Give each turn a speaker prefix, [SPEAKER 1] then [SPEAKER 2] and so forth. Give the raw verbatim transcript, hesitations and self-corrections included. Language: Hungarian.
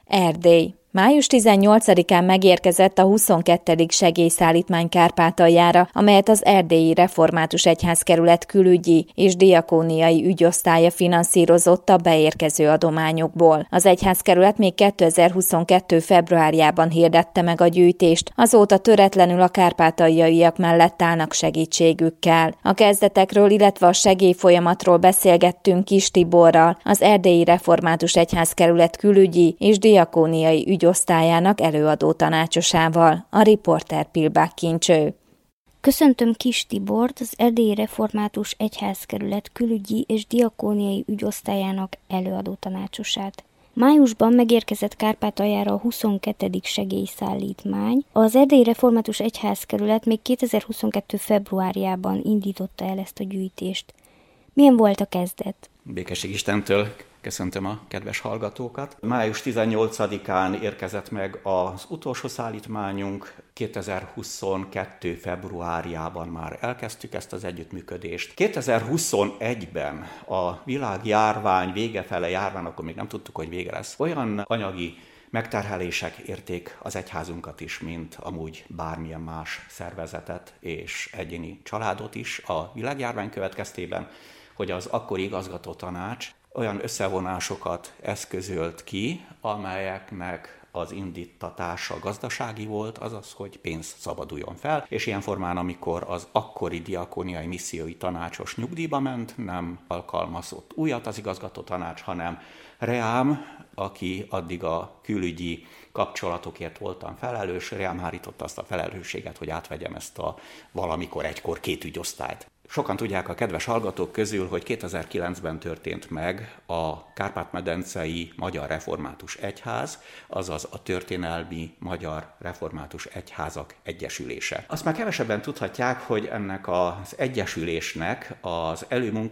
[SPEAKER 1] Erdély. május tizennyolcadikán megérkezett a huszonkettedik segélyszállítmány Kárpátaljára, amelyet az Erdélyi Református Egyházkerület külügyi és diakóniai ügyosztálya finanszírozott a beérkező adományokból. Az egyházkerület még kétezer-huszonkettő februárjában hirdette meg a gyűjtést, azóta töretlenül a kárpátaljaiak mellett állnak segítségükkel. A kezdetekről, illetve a segélyfolyamatról beszélgettünk Kis Tiborral, az Erdélyi Református Egyházkerület külügyi és diakóniai ügyosztálya osztályának előadó tanácsosával, a riporter Pilbák Kincső.
[SPEAKER 2] Köszöntöm Kis Tibort, az Erdélyi Református Egyházkerület külügyi és diakóniai ügyosztályának előadó tanácsosát. Májusban megérkezett Kárpátaljára a huszonkettedik segélyszállítmány. Az Erdélyi Református Egyházkerület még kétezer-huszonkettő februárjában indította el ezt a gyűjtést. Milyen volt a kezdet?
[SPEAKER 3] Békesség Istentől köszöntöm a kedves hallgatókat. május tizennyolcadikán érkezett meg az utolsó szállítmányunk. kétezer-huszonkettő februárjában már elkezdtük ezt az együttműködést. kétezer-huszonegyben a világjárvány vége fele járvány, akkor még nem tudtuk, hogy vége lesz. Olyan anyagi megterhelések érték az egyházunkat is, mint amúgy bármilyen más szervezetet és egyéni családot is a világjárvány következtében, hogy az akkori igazgatótanács olyan összevonásokat eszközölt ki, amelyeknek az indítatása gazdasági volt, azaz, hogy pénz szabaduljon fel, és ilyen formán, amikor az akkori diakóniai missziói tanácsos nyugdíjba ment, nem alkalmazott újat az igazgatótanács, hanem Reám, aki addig a külügyi kapcsolatokért voltam felelős, Reám hárította azt a felelősséget, hogy átvegyem ezt a valamikor egykor két ügyosztályt. Sokan tudják a kedves hallgatók közül, hogy kétezer-kilencben történt meg a Kárpát-medencei Magyar Református Egyház, azaz a Történelmi Magyar Református Egyházak Egyesülése. Azt már kevesebben tudhatják, hogy ennek az egyesülésnek az előmunkája